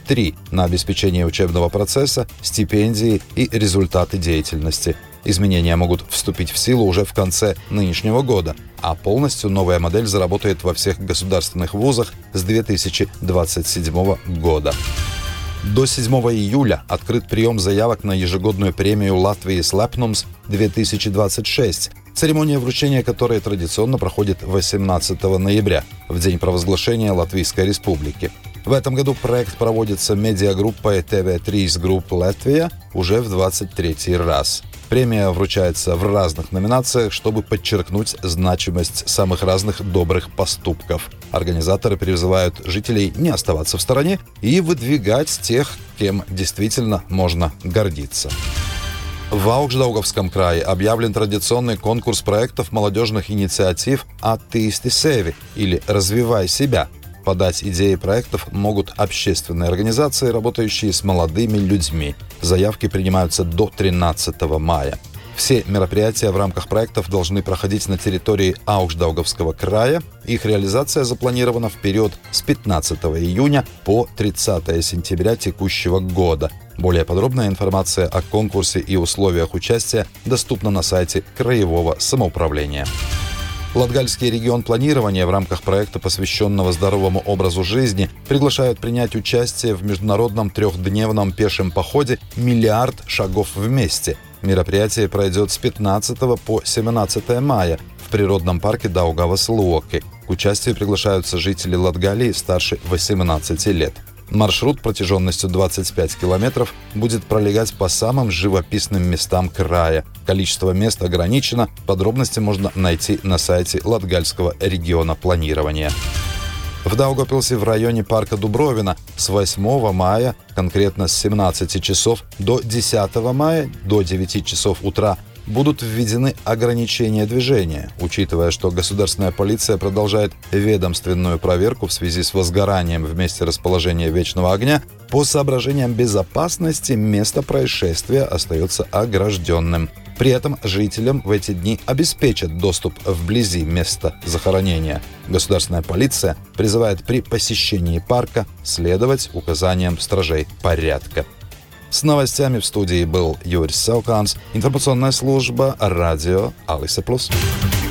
3 – на обеспечение учебного процесса, стипендии и результаты деятельности. Изменения могут вступить в силу уже в конце нынешнего года, а полностью новая модель заработает во всех государственных вузах с 2027 года. До 7 июля открыт прием заявок на ежегодную премию Латвии Lepnums 2026, церемония вручения которой традиционно проходит 18 ноября, в день провозглашения Латвийской Республики. В этом году проект проводится медиагруппой TV3 Group Latvia уже в 23-й раз. Премия вручается в разных номинациях, чтобы подчеркнуть значимость самых разных добрых поступков. Организаторы призывают жителей не оставаться в стороне и выдвигать тех, кем действительно можно гордиться. В Аugstdaugavskom крае объявлен традиционный конкурс проектов молодежных инициатив «Attīsti sevi» или «Развивай себя». Подать идеи проектов могут общественные организации, работающие с молодыми людьми. Заявки принимаются до 13 мая. Все мероприятия в рамках проектов должны проходить на территории Аugstdaugavского края. Их реализация запланирована в период с 15 июня по 30 сентября текущего года. Более подробная информация о конкурсе и условиях участия доступна на сайте Краевого самоуправления. Латгальский регион планирования в рамках проекта, посвященного здоровому образу жизни, приглашают принять участие в международном 3-дневном пешем походе «Миллиард шагов вместе». Мероприятие пройдет с 15 по 17 мая в природном парке Даугавас-Луоки. К участию приглашаются жители Латгалии старше 18 лет. Маршрут протяженностью 25 километров будет пролегать по самым живописным местам края. Количество мест ограничено. Подробности можно найти на сайте Латгальского региона планирования. В Даугавпилсе в районе парка Дубровина с 8 мая, конкретно с 17 часов до 10 мая, до 9 часов утра, будут введены ограничения движения, учитывая, что государственная полиция продолжает ведомственную проверку в связи с возгоранием в месте расположения вечного огня. По соображениям безопасности место происшествия остается огражденным. При этом жителям в эти дни обеспечат доступ вблизи места захоронения. Государственная полиция призывает при посещении парка следовать указаниям стражей порядка. С новостями в студии был Юрис Сауканс, информационная служба радио Алиса Плюс.